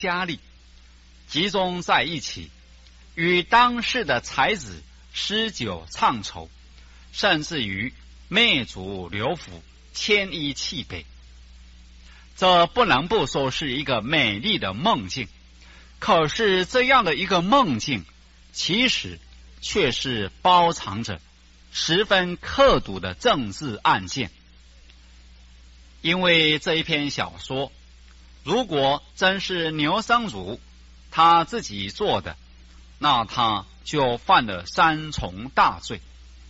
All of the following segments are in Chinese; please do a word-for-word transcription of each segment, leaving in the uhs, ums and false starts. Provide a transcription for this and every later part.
佳丽集中在一起，与当世的才子诗酒唱酬，甚至于媚足流服，牵衣弃北。这不能不说是一个美丽的梦境，可是这样的一个梦境，其实却是包藏着十分刻毒的政治案件。因为这一篇小说，如果真是牛僧孺他自己做的，那他就犯了三重大罪。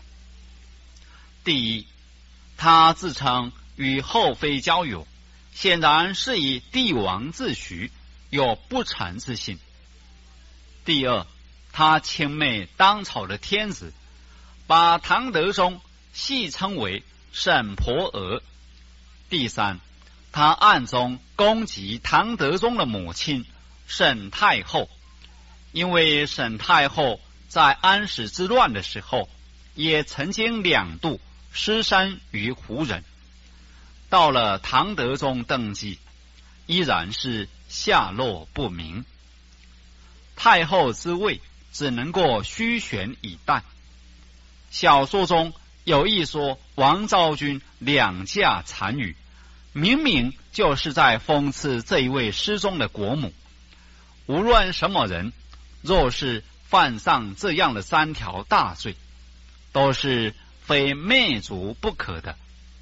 第一，他自称与后妃交友，显然是以帝王自诩，有不臣之心。第二，他轻媚当朝的天子，把唐德宗戏称为沈婆娥。第三，他暗中攻击唐德宗的母亲沈太后，因为沈太后在安史之乱的时候，也曾经两度失身于胡人，到了唐德宗登基，依然是下落不明。太后之位只能够虚悬以待。小说中有一说王昭君两嫁单于，明明就是在讽刺这一位失踪的国母。无论什么人，若是犯上这样的三条大罪，都是非媚足不可的。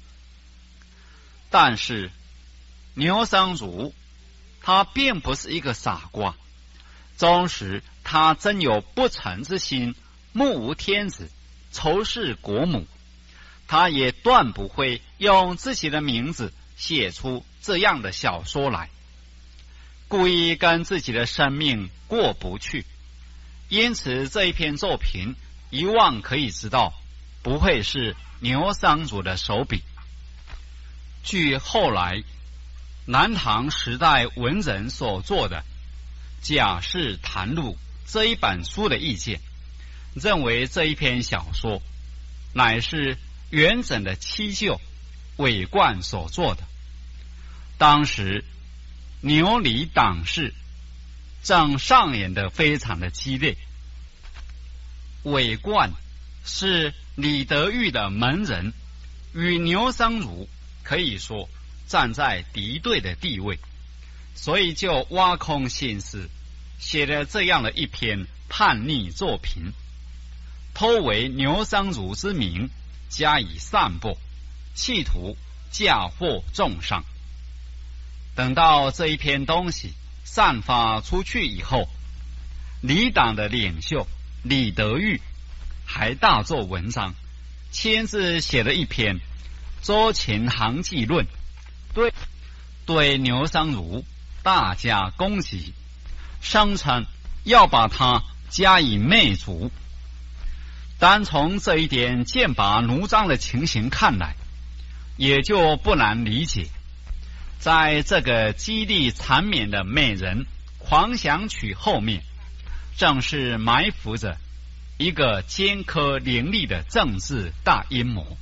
但是牛僧孺他并不是一个傻瓜，纵使他真有不臣之心，目无天子，仇视国母，他也断不会用自己的名字写出这样的小说来，故意跟自己的生命过不去。因此这一篇作品一望可以知道，不会是牛僧孺的手笔。据后来南唐时代文人所做的《贾氏谈录》这一本书的意见，认为这一篇小说乃是元稹的七舅韦冠所做的。当时牛李党事正上演得非常的激烈，韦冠是李德裕的门人，与牛僧孺可以说站在敌对的地位，所以就挖空心思写了这样的一篇叛逆作品，偷为牛僧孺之名加以散播，企图嫁祸重伤。等到这一篇东西散发出去以后，李党的领袖李德裕还大做文章，亲自写了一篇《周秦行记论》，对对牛僧孺大加攻击，声称要把他加以媚足。单从这一点剑拔弩张的情形看来，也就不难理解，在这个激励缠绵的美人狂想曲后面，正是埋伏着一个尖刻凌厉的政治大阴谋。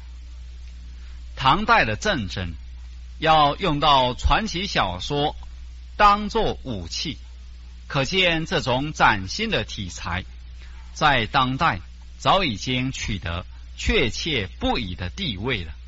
唐代的战争要用到传奇小说当作武器，可见这种崭新的题材在当代早已经取得确切不已的地位了。